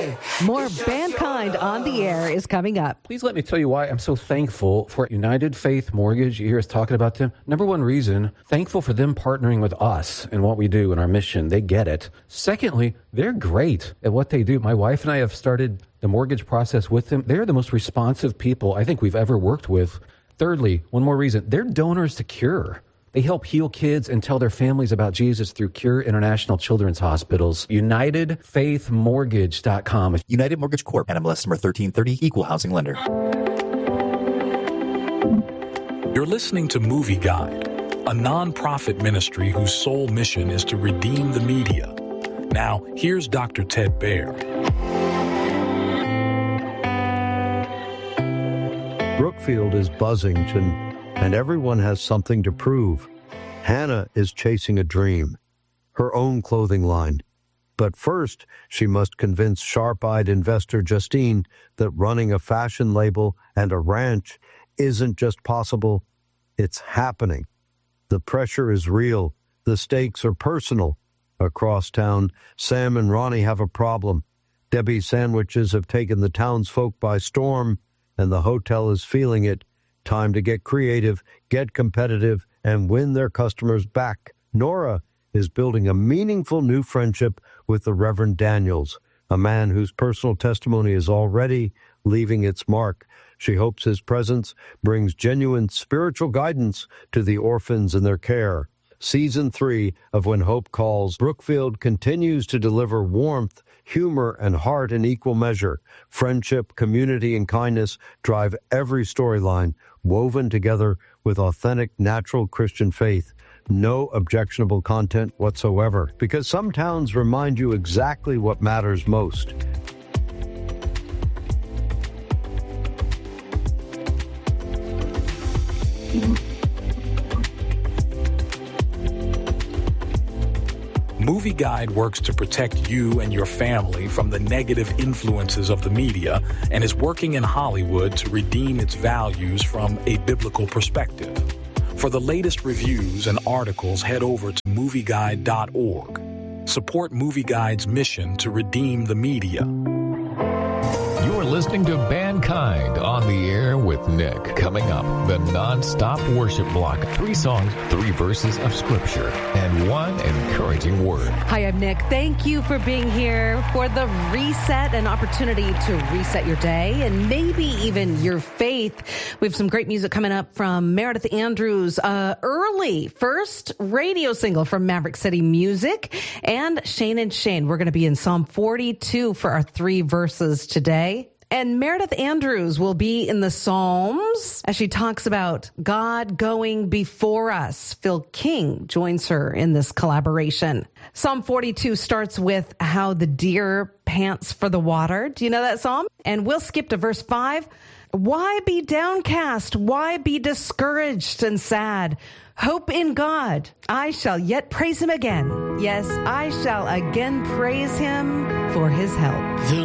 today. More Mankind on the Air is coming up. Please let me tell you why I'm so thankful for United Faith Mortgage. You hear us talking about them. Number one reason, thankful for them partnering with us and what we do and our mission. They get it. Secondly, they're great at what they do. My wife and I have started the mortgage process with them. They're the most responsive people I think we've ever worked with. Thirdly, one more reason, they're donors to Cure. They help heal kids and tell their families about Jesus through Cure International Children's Hospitals. UnitedFaithMortgage.com. United Mortgage Corp. NMLS number 1330, Equal Housing Lender. You're listening to Movie Guide, a non-profit ministry whose sole mission is to redeem the media. Now, here's Dr. Ted Baer. Brookfield is Buzzington, and everyone has something to prove. Hannah is chasing a dream, her own clothing line. But first, she must convince sharp-eyed investor Justine that running a fashion label and a ranch isn't just possible, it's happening. The pressure is real. The stakes are personal. Across town, Sam and Ronnie have a problem. Debbie's sandwiches have taken the townsfolk by storm, and the hotel is feeling it. Time to get creative, get competitive, and win their customers back. Nora is building a meaningful new friendship with the Reverend Daniels, a man whose personal testimony is already leaving its mark. She hopes his presence brings genuine spiritual guidance to the orphans in their care. Season 3 of When Hope Calls, Brookfield continues to deliver warmth, humor, and heart in equal measure. Friendship, community, and kindness drive every storyline, woven together with authentic, natural Christian faith. No objectionable content whatsoever, because some towns remind you exactly what matters most. Movie Guide works to protect you and your family from the negative influences of the media and is working in Hollywood to redeem its values from a biblical perspective. For the latest reviews and articles, head over to MovieGuide.org. Support Movie Guide's mission to redeem the media. You're listening to Mankind on the Air with Nick. Coming up, the non-stop worship block. 3 songs, 3 verses of Scripture, and 1 encouraging word. Hi, I'm Nick. Thank you for being here for the reset, an opportunity to reset your day and maybe even your faith. We have some great music coming up from Meredith Andrews, early first radio single from Maverick City Music, and Shane and Shane. We're going to be in Psalm 42 for our 3 verses today. And Meredith Andrews will be in the Psalms as she talks about God going before us. Phil King joins her in this collaboration. Psalm 42 starts with how the deer pants for the water. Do you know that psalm? And we'll skip to verse 5. Why be downcast? Why be discouraged and sad? Hope in God. I shall yet praise him again. Yes, I shall again praise him for his help. The